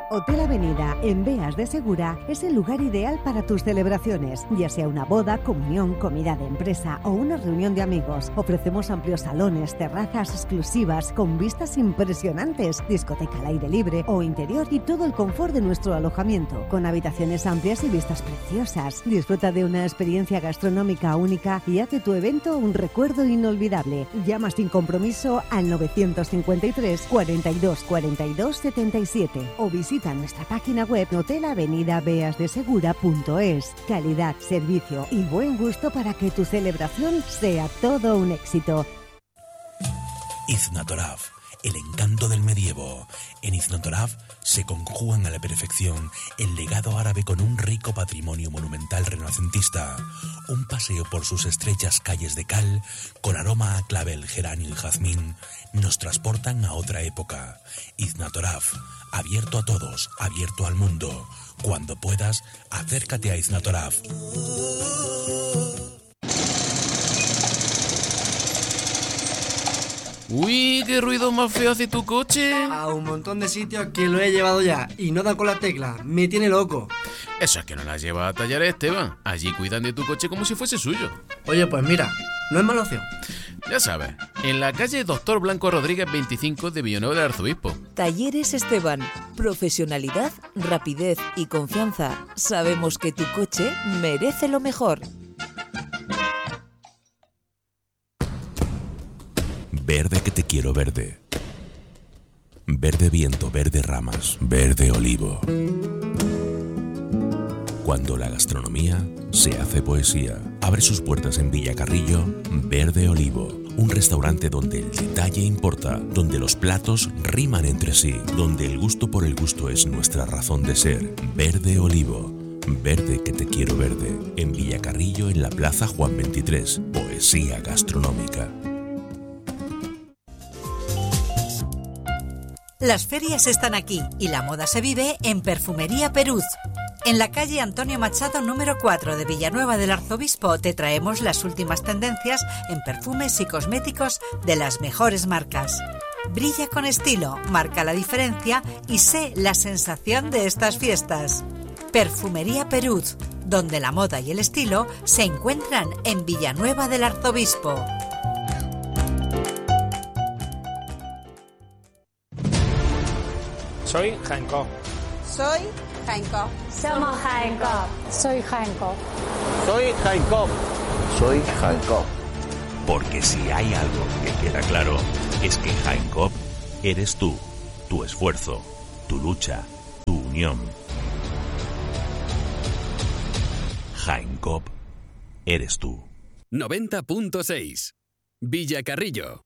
Hotel Avenida, en Beas de Segura, es el lugar ideal para tus celebraciones, ya sea una boda, comunión, comida de empresa o una reunión de amigos. Ofrecemos amplios salones, terrazas exclusivas con vistas impresionantes, discoteca al aire libre o interior y todo el confort de nuestro alojamiento, con habitaciones amplias y vistas preciosas. Disfruta de una experiencia gastronómica única y haz de tu evento un recuerdo inolvidable. Llama sin compromiso al 953 42 42 77 o visita nuestra página web hotelavenidabeasdesegura.es. Calidad, servicio y buen gusto para que tu celebración sea todo un éxito. Iznatoraf, el encanto del medievo. En Iznatoraf se conjugan a la perfección el legado árabe con un rico patrimonio monumental renacentista. Un paseo por sus estrechas calles de cal, con aroma a clavel, geranio y jazmín, nos transportan a otra época. Iznatoraf, abierto a todos, abierto al mundo. Cuando puedas, acércate a Iznatoraf. Uy, qué ruido más feo hace tu coche. A un montón de sitios que lo he llevado ya y no da con la tecla, me tiene loco. Eso es que no la lleva a tallar Esteban. Allí cuidan de tu coche como si fuese suyo. Oye, pues mira, no es mala opción. Ya sabes, en la calle Doctor Blanco Rodríguez 25 de Villanueva del Arzobispo. Talleres Esteban. Profesionalidad, rapidez y confianza. Sabemos que tu coche merece lo mejor. Verde que te quiero verde. Verde viento, verde ramas, verde olivo. Cuando la gastronomía se hace poesía. Abre sus puertas en Villacarrillo, Verde Olivo. Un restaurante donde el detalle importa, donde los platos riman entre sí, donde el gusto por el gusto es nuestra razón de ser. Verde Olivo. Verde que te quiero verde. En Villacarrillo, en la Plaza Juan 23. Poesía gastronómica. Las ferias están aquí y la moda se vive en Perfumería Peruz. En la calle Antonio Machado número 4 de Villanueva del Arzobispo te traemos las últimas tendencias en perfumes y cosméticos de las mejores marcas. Brilla con estilo, marca la diferencia y sé la sensación de estas fiestas. Perfumería Peruz, donde la moda y el estilo se encuentran en Villanueva del Arzobispo. Soy Jaén Coop. Soy Jaén Coop. Somos Jaén Coop. Soy Jaén Coop. Soy Jaén Coop. Soy Jaén Coop. Porque si hay algo que queda claro, es que Jaén Coop eres tú, tu esfuerzo, tu lucha, tu unión. Jaén Coop eres tú. 90.6 Villacarrillo.